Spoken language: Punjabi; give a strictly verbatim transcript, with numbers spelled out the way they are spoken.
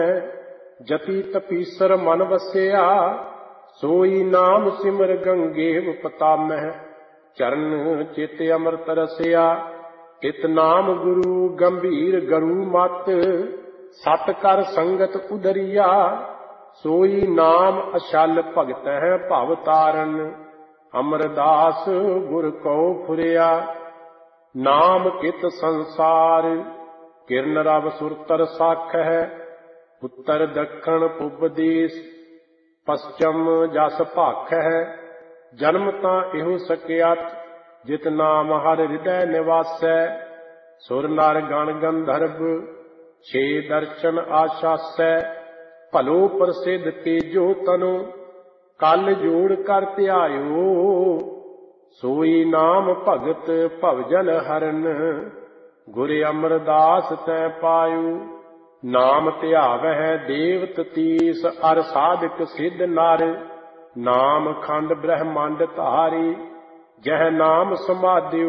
ਜਤੀ ਤਪੀਸਰ ਮਨ ਵਸਿਆ, ਸੋਈ ਨਾਮ ਸਿਮਰ ਗੰਗੇਵ ਪਤਾਮਹਿ। ਚਰਨ ਚਿਤ ਅੰਮ੍ਰਿਤ ਰਸਿਆ, ਇਤ ਨਾਮ ਗੁਰੂ ਗੰਭੀਰ ਗਰੂ ਮਤ। ਸਤ ਕਰ ਸੰਗਤ ਉਦਰੀਆ, ਸੋਈ ਨਾਮ ਅਛਲ ਭਗਤਹਿ ਭਵ ਤਾਰਨ। ਅਮਰਦਾਸ ਗੁਰ ਕਉ ਫੁਰਿਆ, ਨਾਮ ਕਿਤ ਸੰਸਾਰ। ਕਿਰਨ ਰਵ ਸੁਰਤਰ ਸਾਖ ਹੈ, ਉੱਤਰ ਦੱਖਣ ਪੁਬ ਦੇਸ। ਪਸਚਮ ਜਸ ਭਾਖ ਹੈ, ਜਨਮ ਤਾਂ ਇਹੋ ਸਕਿਆਤ। ਜਿਤ ਨਾਮ ਹਰ ਹਿਰਦੈ ਨਿਵਾਸੈ, ਸੁਰ ਨਰ ਗਣ ਗੰਧਰਵ ਛੇ ਦਰਸ਼ਨ ਆਸ਼ਾਸੈ। ਭਲੋ ਪ੍ਰਸਿੱਧ ਤੇਜੋ ਤਨੋ, ਕਲ ਜੋੜ ਕਰ ਧਿਆਇਓ। ਸੋਈ ਨਾਮ ਭਗਤ ਭਵਜਨ ਹਰਨ, ਗੁਰ ਅਮਰਦਾਸ ਤੈ ਪਾਇਓ। ਨਾਮ ਧਿਆਵਹਿ ਦੇਵਤ ਤੀਸ, ਅਰ ਸਾਧਕ ਸਿੱਧ ਨਰ। ਨਾਮ ਖੰਡ ਬ੍ਰਹਮੰਡ ਧਾਰੀ, ਜਹ ਨਾਮ ਸਮਾਧਿਓ।